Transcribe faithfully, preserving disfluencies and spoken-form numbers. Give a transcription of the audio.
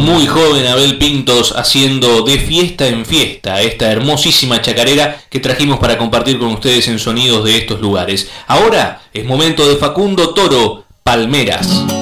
muy joven Abel Pintos haciendo De Fiesta en Fiesta, esta hermosísima chacarera que trajimos para compartir con ustedes en Sonidos de estos lugares. Ahora es momento de Facundo Toro, Palmeras.